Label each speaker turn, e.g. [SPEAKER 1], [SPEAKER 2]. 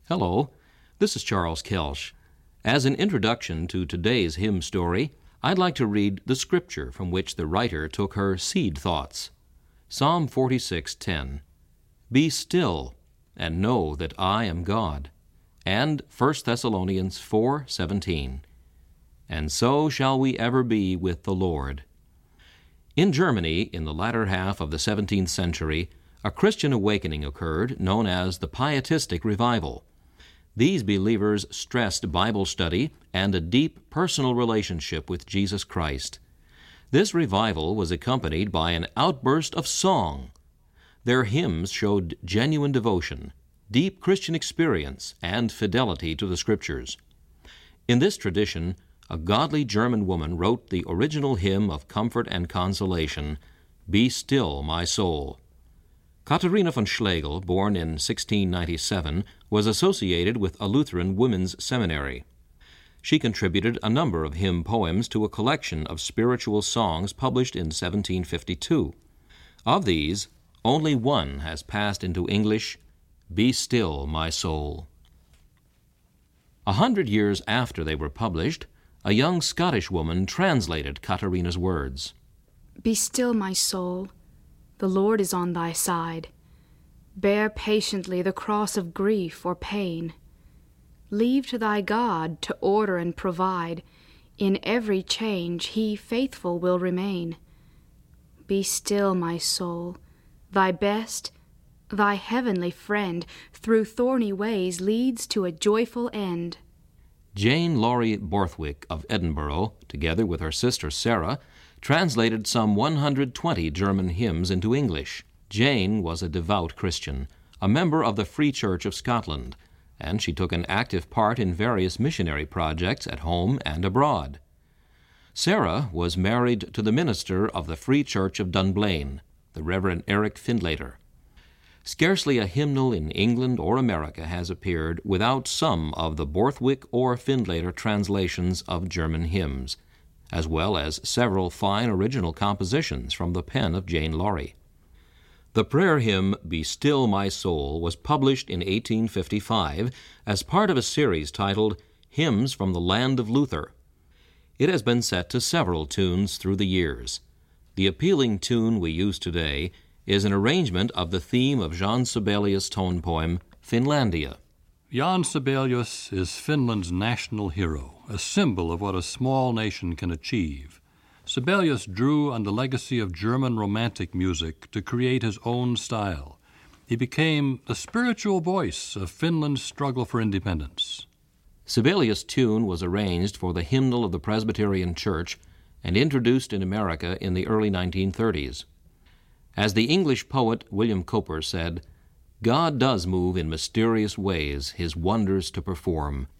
[SPEAKER 1] Hello, this is Charles Kelsch. As an introduction to today's hymn story, I'd like to read the scripture from which the writer took her seed thoughts. Psalm 46:10. Be still, and know that I am God. And 1 Thessalonians 4:17. And so shall we ever be with the Lord. In Germany, in the latter half of the 17th century, a Christian awakening occurred known as the Pietistic Revival. These believers stressed Bible study and a deep personal relationship with Jesus Christ. This revival was accompanied by an outburst of song. Their hymns showed genuine devotion, deep Christian experience, and fidelity to the Scriptures. In this tradition, a godly German woman wrote the original hymn of comfort and consolation, Be Still, My Soul. Katharina von Schlegel, born in 1697, was associated with a Lutheran women's seminary. She contributed a number of hymn poems to a collection of spiritual songs published in 1752. Of these, only one has passed into English, Be Still, My Soul. 100 years after they were published, a young Scottish woman translated Katharina's words.
[SPEAKER 2] Be still, my soul. The Lord is on thy side. Bear patiently the cross of grief or pain. Leave to thy God to order and provide. In every change he faithful will remain. Be still, my soul. Thy best, thy heavenly friend, through thorny ways leads to a joyful end.
[SPEAKER 1] Jane Laurie Borthwick of Edinburgh, together with her sister Sarah, translated some 120 German hymns into English. Jane was a devout Christian, a member of the Free Church of Scotland, and she took an active part in various missionary projects at home and abroad. Sarah was married to the minister of the Free Church of Dunblane, the Reverend Eric Findlater. Scarcely a hymnal in England or America has appeared without some of the Borthwick or Findlater translations of German hymns, as well as several fine original compositions from the pen of Jane Laurie. The prayer hymn, Be Still, My Soul, was published in 1855 as part of a series titled Hymns from the Land of Luther. It has been set to several tunes through the years. The appealing tune we use today is an arrangement of the theme of Jan Sibelius' tone poem, Finlandia.
[SPEAKER 3] Jan Sibelius is Finland's national hero, a symbol of what a small nation can achieve. Sibelius drew on the legacy of German Romantic music to create his own style. He became the spiritual voice of Finland's struggle for independence.
[SPEAKER 1] Sibelius' tune was arranged for the hymnal of the Presbyterian Church and introduced in America in the early 1930s. As the English poet William Cowper said, God does move in mysterious ways his wonders to perform.